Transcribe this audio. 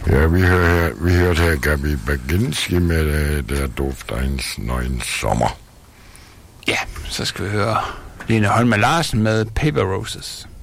Ja, vi hørte her Gabi Baginski med Der duft eins neuen Sommer. Ja, så skal vi høre Lene Holme Larsen med Paper Roses.